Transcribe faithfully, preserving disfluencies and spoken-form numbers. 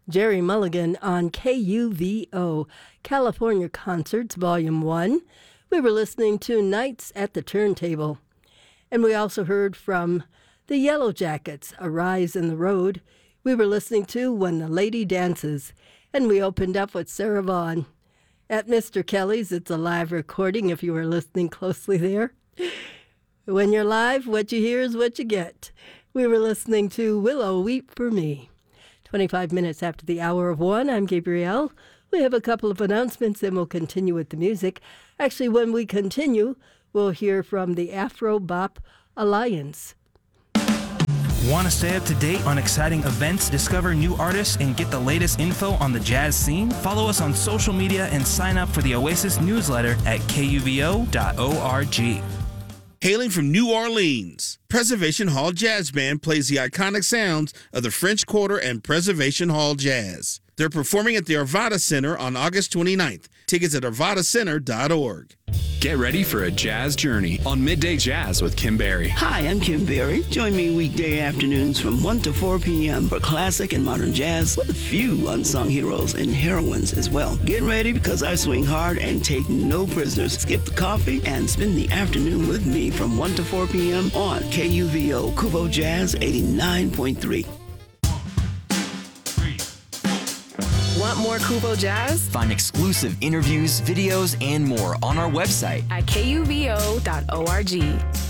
Jerry Mulligan on K U V O, California Concerts, Volume one. We were listening to Nights at the Turntable. And we also heard from the Yellow Jackets, A Rise in the Road. We were listening to When the Lady Dances. And we opened up with Sarah Vaughan. At Mister Kelly's, it's a live recording if you were listening closely there. When you're live, what you hear is what you get. We were listening to Willow Weep for Me. twenty-five minutes after the hour of one, I'm Gabrielle. We have a couple of announcements, and we'll continue with the music. Actually, when we continue, we'll hear from the Afro Bop Alliance. Want to stay up to date on exciting events, discover new artists, and get the latest info on the jazz scene? Follow us on social media and sign up for the Oasis newsletter at K U V O dot org. Hailing from New Orleans, Preservation Hall Jazz Band plays the iconic sounds of the French Quarter and Preservation Hall Jazz. They're performing at the Arvada Center on August twenty-ninth. Tickets at arvada center dot org. Get ready for a jazz journey on Midday Jazz with Kim Berry. Hi, I'm Kim Berry. Join me weekday afternoons from one to four p.m. for classic and modern jazz with a few unsung heroes and heroines as well. Get ready because I swing hard and take no prisoners. Skip the coffee and spend the afternoon with me from one to four p.m. on K U V O Kuvo Jazz eighty-nine point three. Want more Kuvo Jazz? Find exclusive interviews, videos, and more on our website at K U V O dot org.